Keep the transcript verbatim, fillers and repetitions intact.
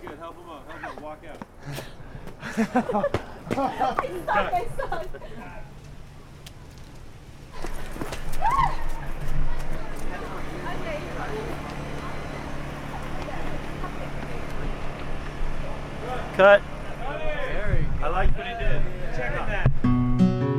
good. Help him up. Help him up. Walk out. It's stuck, it's stuck. Cut. I like what he did. Check out.